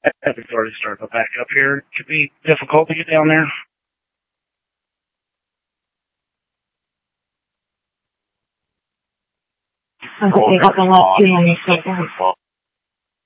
It's already starting to back up here. It could be difficult to get down there. Okay, got the last 200 seconds.